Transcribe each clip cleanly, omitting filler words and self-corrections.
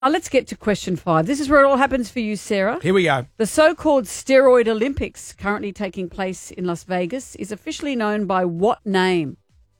Let's get to question 5. This is where it all happens for you, Sarah. Here we go. The so-called steroid Olympics, currently taking place in Las Vegas, is officially known by what name?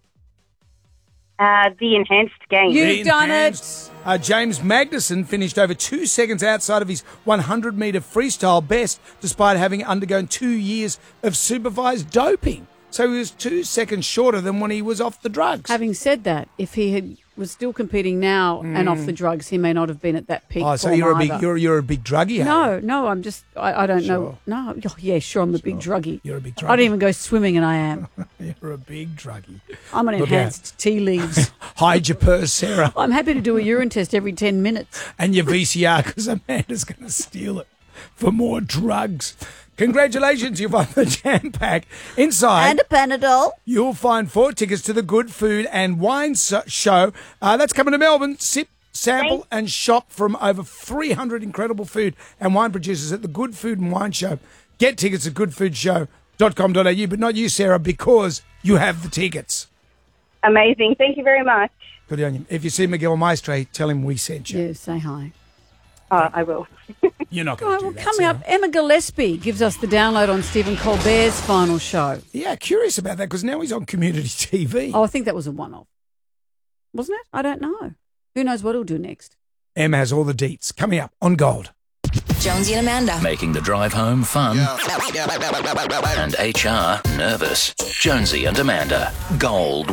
The Enhanced Games. You've done it. James Magnussen finished over 2 seconds outside of his 100-metre freestyle best, despite having undergone 2 years of supervised doping. So he was 2 seconds shorter than when he was off the drugs. Having said that, if he was still competing now and off the drugs, he may not have been at that peak. Oh, so form you're either. a big druggie. No, I'm just, I don't know. No, yeah, sure, I'm a big druggie. You're a big druggie. I don't even go swimming and I am. You're a big druggie. I'm on enhanced tea leaves. Hide your purse, Sarah. I'm happy to do a urine test every 10 minutes. And your VCR, because Amanda's going to steal it for more drugs. Congratulations, you've won the Jam Pack. Inside, And a Panadol. you'll find 4 tickets to the Good Food and Wine Show. That's coming to Melbourne. Sip, sample and shop from over 300 incredible food and wine producers at the Good Food and Wine Show. Get tickets at goodfoodshow.com.au, but not you, Sarah, because you have the tickets. Amazing. Thank you very much. Good on you. If you see Miguel Maestre, tell him we sent you. Yeah, say hi. I will. You're not going to do that, Coming Sarah. up, Emma Gillespie gives us the download on Stephen Colbert's final show. Yeah, curious about that because now he's on community TV. Oh, I think that was a one-off. Wasn't it? I don't know. Who knows what he'll do next? Em has all the deets. Coming up on Gold. Jonesy and Amanda. Making the drive home fun and HR nervous. Jonesy and Amanda. Gold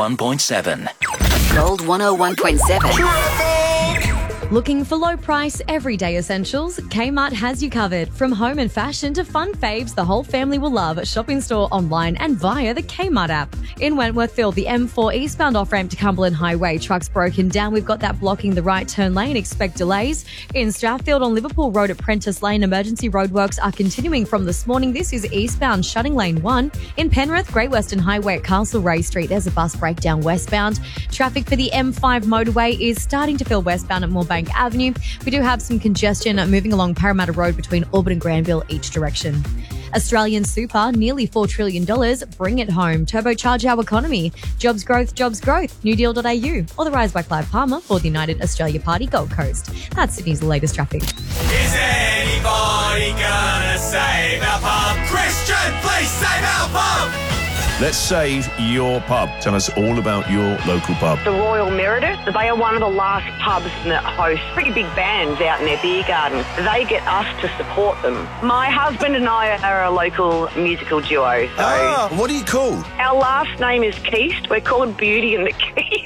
101.7. Gold 101.7. Looking for low price, everyday essentials? Kmart has you covered. From home and fashion to fun faves, the whole family will love. Shop in store, online and via the Kmart app. In Wentworthville, the M4 eastbound off-ramp to Cumberland Highway. Trucks broken down. We've got that blocking the right turn lane. Expect delays. In Strathfield on Liverpool Road at Prentice Lane, emergency roadworks are continuing from this morning. This is eastbound, shutting lane 1. In Penrith, Great Western Highway at Castlereagh Street, there's a bus breakdown westbound. Traffic for the M5 motorway is starting to fill westbound at Moorebank Avenue. We do have some congestion moving along Parramatta Road between Auburn and Granville each direction. Australian super, nearly $4 trillion. Bring it home. Turbocharge our economy. Jobs growth, jobs growth. Newdeal.au. Authorised by Clive Palmer for the United Australia Party Gold Coast. That's Sydney's latest traffic. Is anybody gonna save our pub? Christian, please save our pub! Let's save your pub. Tell us all about your local pub. The Royal Meredith, they are one of the last pubs that host pretty big bands out in their beer garden. They get us to support them. My husband and I are a local musical duo. So What are you called? our last name is Keast. We're called Beauty and the Keast.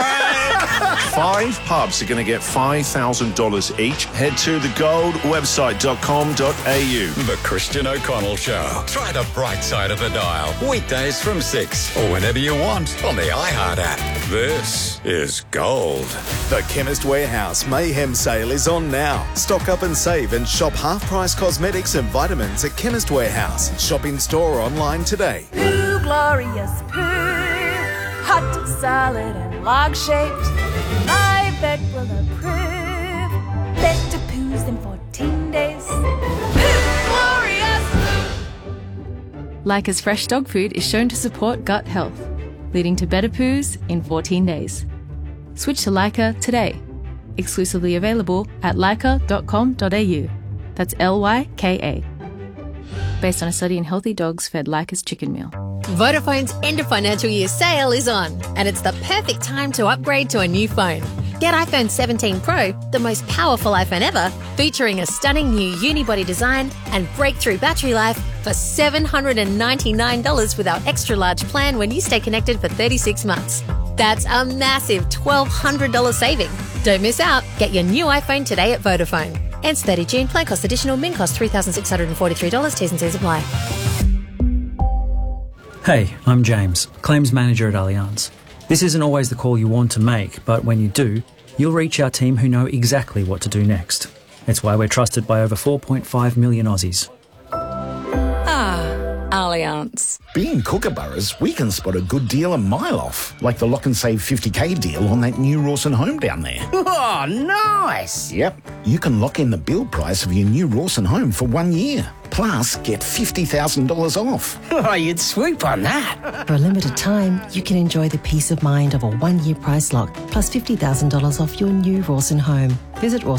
5 pubs are going to get $5,000 each. Head to thegoldwebsite.com.au. The Christian O'Connell Show. Try the bright side of the dial. Weekdays from 6 or whenever you want on the iHeart app. This is Gold. The Chemist Warehouse Mayhem Sale is on now. Stock up and save and shop half-price cosmetics and vitamins at Chemist Warehouse. Shop in store or online today. Poo, glorious poo. Hot, solid and log-shaped. My vet will approve. Better poos than 14 days. Poo, glorious poo. Leica's fresh dog food is shown to support gut health, leading to better poos in 14 days. Switch to Leica today. Exclusively available at leica.com.au. That's Lyka. Based on a study in healthy dogs fed Leica's chicken meal. Vodafone's end of financial year sale is on, and it's the perfect time to upgrade to a new phone. Get iPhone 17 Pro, the most powerful iPhone ever, featuring a stunning new unibody design and breakthrough battery life for $799 with our extra large plan when you stay connected for 36 months. That's a massive $1,200 saving. Don't miss out. Get your new iPhone today at Vodafone. Ends 30 June. Plan cost additional. Min cost $3,643. T's and C's apply. Hey, I'm James, Claims Manager at Allianz. This isn't always the call you want to make, but when you do, you'll reach our team who know exactly what to do next. It's why we're trusted by over 4.5 million Aussies. Allianz. Being Kookaburras, we can spot a good deal a mile off, like the lock and save 50k deal on that new Rawson home down there. Oh, nice! Yep, you can lock in the build price of your new Rawson home for 1 year. Plus Plus, get $50,000 off. Oh, you'd swoop on that. For a limited time, you can enjoy the peace of mind of a 1-year price lock plus $50,000 off your new Rawson home. Visit